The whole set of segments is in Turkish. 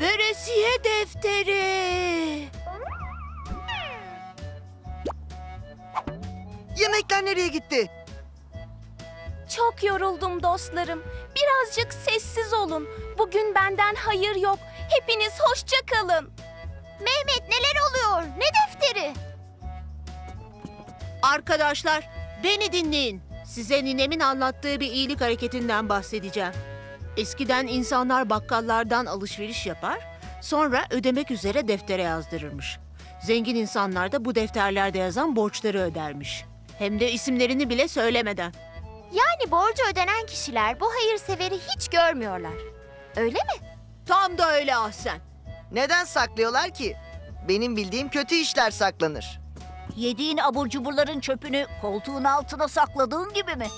Veresiye defteri. Yemekler nereye gitti? Çok yoruldum dostlarım. Birazcık sessiz olun. Bugün benden hayır yok. Hepiniz hoşça kalın. Mehmet, neler oluyor? Ne defteri? Arkadaşlar, beni dinleyin. Size ninemin anlattığı bir iyilik hareketinden bahsedeceğim. Eskiden insanlar bakkallardan alışveriş yapar, sonra ödemek üzere deftere yazdırırmış. Zengin insanlar da bu defterlerde yazan borçları ödermiş. Hem de isimlerini bile söylemeden. Yani borcu ödenen kişiler bu hayırseveri hiç görmüyorlar. Öyle mi? Tam da öyle Ahsen. Neden saklıyorlar ki? Benim bildiğim kötü işler saklanır. Yediğin abur cuburların çöpünü koltuğun altına sakladığın gibi mi?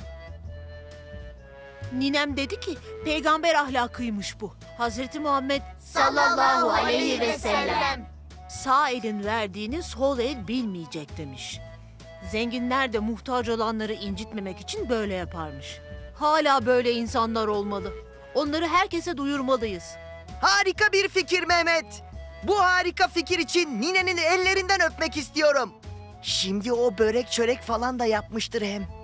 Ninem dedi ki peygamber ahlakıymış bu. Hazreti Muhammed Sallallahu aleyhi ve sellem. sağ elin verdiğini sol el bilmeyecek demiş. Zenginler de muhtaç olanları incitmemek için böyle yaparmış. Hala böyle insanlar olmalı. Onları herkese duyurmalıyız. Harika bir fikir Mehmet. Bu harika fikir için ninenin ellerinden öpmek istiyorum. Şimdi o börek çörek falan da yapmıştır hem.